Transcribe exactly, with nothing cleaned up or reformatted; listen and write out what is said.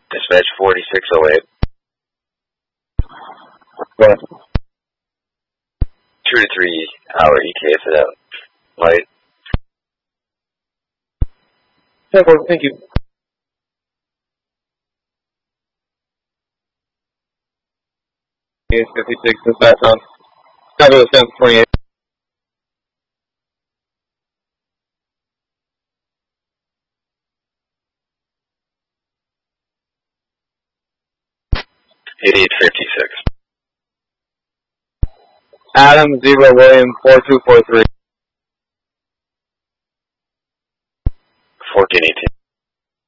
Dispatch forty-six oh eight. What? two to three hour E K for that light. ten four, thank you. fifty-six, dispatch on. Fabulous, ten twenty-eight. eighty-eight fifty-six. Adam, zero, William, four two four three.